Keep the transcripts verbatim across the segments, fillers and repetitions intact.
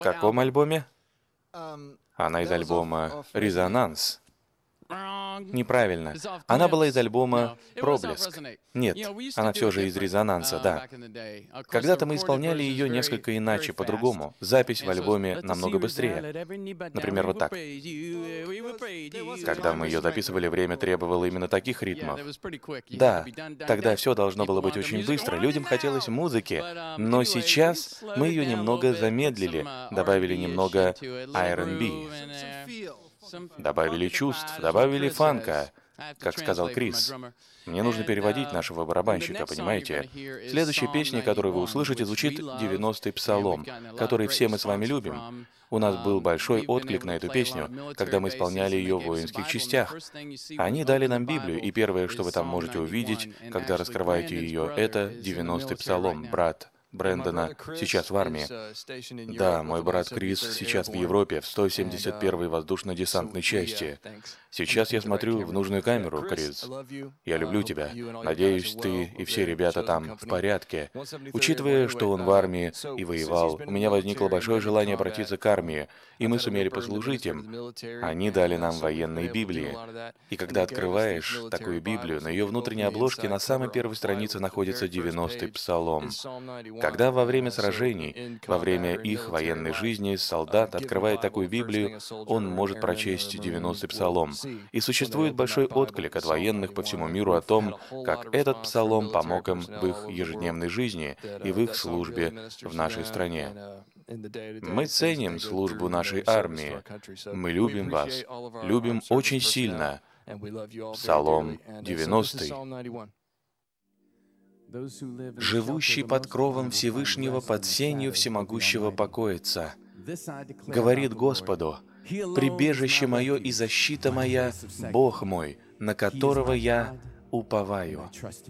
В каком альбоме? Она из альбома «Резонанс». Неправильно. Она была из альбома «Проблеск». Нет, она все же из «Резонанса», да. Когда-то мы исполняли ее несколько иначе, по-другому. Запись в альбоме намного быстрее. Например, вот так. Когда мы ее записывали, время требовало именно таких ритмов. Да, тогда все должно было быть очень быстро, людям хотелось музыки. Но сейчас мы ее немного замедлили, добавили немного ар энд би. Добавили чувств, добавили фанка, как сказал Крис. Мне нужно переводить нашего барабанщика, понимаете? Следующая песня, которую вы услышите, звучит девяностый псалом, который все мы с вами любим. У нас был большой отклик на эту песню, когда мы исполняли ее в воинских частях. Они дали нам Библию, и первое, что вы там можете увидеть, когда раскрываете ее, это девяностый псалом, брат Брэндона сейчас в армии. Да, мой брат Крис сейчас в Европе, в сто семьдесят первой воздушно-десантной части. Сейчас я смотрю в нужную камеру, Крис. Я люблю тебя. Надеюсь, ты и все ребята там в порядке. Учитывая, что он в армии и воевал, у меня возникло большое желание обратиться к армии, и мы сумели послужить им. Они дали нам военные Библии. И когда открываешь такую Библию, на ее внутренней обложке на самой первой странице находится девяностый псалом. Когда во время сражений, во время их военной жизни, солдат открывает такую Библию, он может прочесть девяностый псалом. И существует большой отклик от военных по всему миру о том, как этот псалом помог им в их ежедневной жизни и в их службе в нашей стране. Мы ценим службу нашей армии. Мы любим вас. Любим очень сильно. Псалом девяностый. «Живущий под кровом Всевышнего, под сенью всемогущего покоится. Говорит Господу: прибежище мое и защита моя, Бог мой, на которого я уповаю.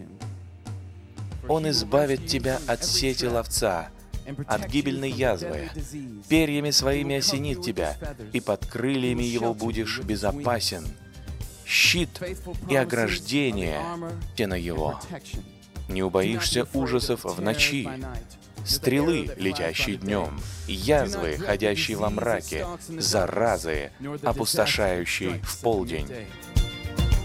Он избавит тебя от сети ловца, от гибельной язвы. Перьями своими осенит тебя, и под крыльями его будешь безопасен. Щит и ограждение — тена его. Не убоишься ужасов в ночи, стрелы, летящие днем, язвы, ходящие во мраке, заразы, опустошающие в полдень.